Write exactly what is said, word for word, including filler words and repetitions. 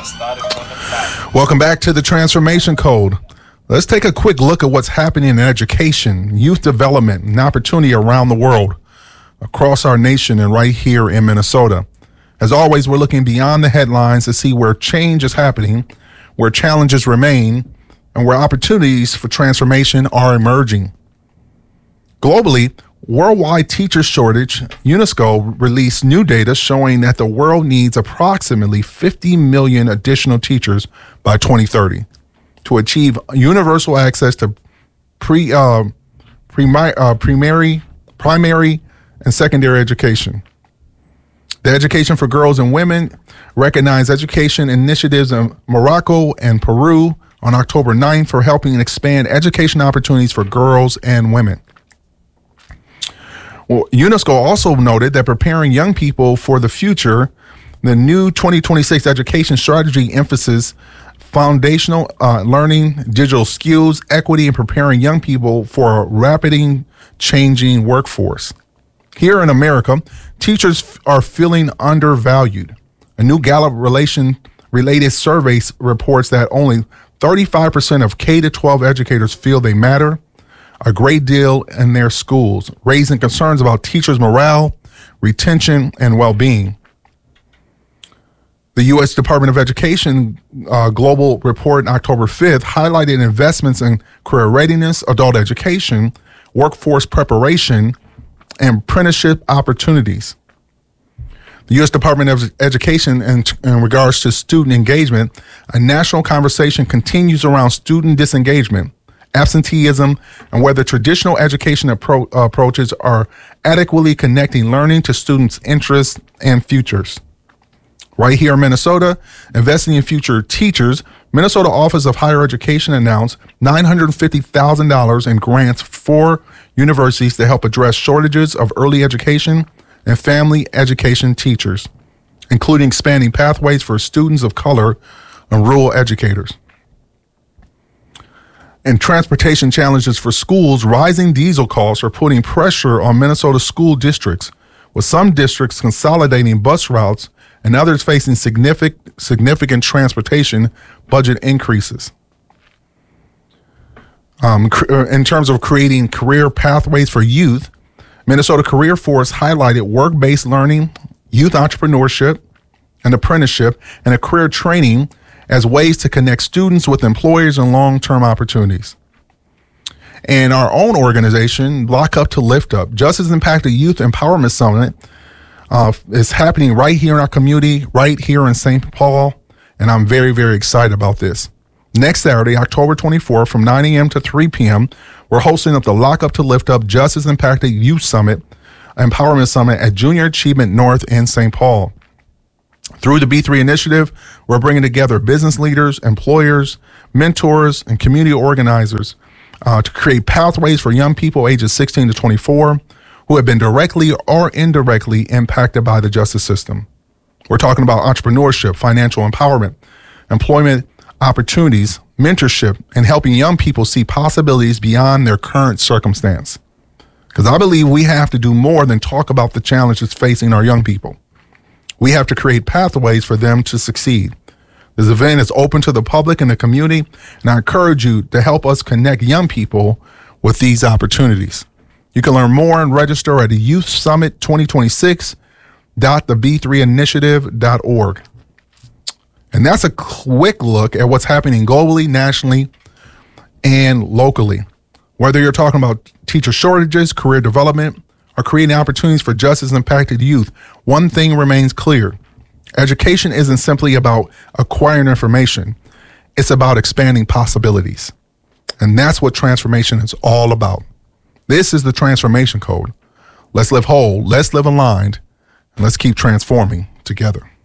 Welcome back to the Transformation Code. Let's take a quick look at what's happening in education, youth development, and opportunity around the world, across our nation, and right here in Minnesota. As always, we're looking beyond the headlines to see where change is happening, where challenges remain, and where opportunities for transformation are emerging. Globally, worldwide teacher shortage, UNESCO released new data showing that the world needs approximately fifty million additional teachers by twenty thirty to achieve universal access to pre, uh, primi- uh, primary, primary and secondary education. The Education for Girls and Women recognized education initiatives in Morocco and Peru on October ninth for helping expand education opportunities for girls and women. Well, UNESCO also noted that preparing young people for the future, the new twenty twenty-six education strategy emphasizes foundational uh, learning, digital skills, equity, and preparing young people for a rapidly changing workforce. Here in America, teachers are feeling undervalued. A new Gallup relation related survey reports that only thirty-five percent of K through twelve educators feel they matter a great deal in their schools, raising concerns about teachers' morale, retention, and well-being. The U S Department of Education uh, Global Report on October fifth highlighted investments in career readiness, adult education, workforce preparation, and apprenticeship opportunities. The U S Department of Education, in, in regards to student engagement, a national conversation continues around student disengagement, absenteeism, and whether traditional education appro- approaches are adequately connecting learning to students' interests and futures. Right here in Minnesota, investing in future teachers, Minnesota Office of Higher Education announced nine hundred fifty thousand dollars in grants for universities to help address shortages of early education and family education teachers, including expanding pathways for students of color and rural educators. And transportation challenges for schools, rising diesel costs are putting pressure on Minnesota school districts, with some districts consolidating bus routes and others facing significant significant transportation budget increases. Um, in terms of creating career pathways for youth, Minnesota Career Force highlighted work-based learning, youth entrepreneurship, and apprenticeship, and a career training as ways to connect students with employers and long-term opportunities. And our own organization, Lock Up to Lift Up, Justice Impacted Youth Empowerment Summit, uh, is happening right here in our community, right here in Saint Paul, and I'm very, very excited about this. Next Saturday, October twenty-fourth, from nine a.m. to three p.m., we're hosting up the Lock Up to Lift Up Justice Impacted Youth Summit, Empowerment Summit at Junior Achievement North in Saint Paul. Through the B three initiative, we're bringing together business leaders, employers, mentors, and community organizers uh, to create pathways for young people ages sixteen to twenty-four who have been directly or indirectly impacted by the justice system. We're talking about entrepreneurship, financial empowerment, employment opportunities, mentorship, and helping young people see possibilities beyond their current circumstance. Because I believe we have to do more than talk about the challenges facing our young people. We have to create pathways for them to succeed. This event is open to the public and the community, and I encourage you to help us connect young people with these opportunities. You can learn more and register at youth summit twenty twenty-six dot the b three initiative dot org. And that's a quick look at what's happening globally, nationally, and locally. Whether you're talking about teacher shortages, career development, or creating opportunities for justice impacted youth, one thing remains clear. Education isn't simply about acquiring information. It's about expanding possibilities. And that's what transformation is all about. This is the Transformation Code. Let's live whole, let's live aligned, and let's keep transforming together.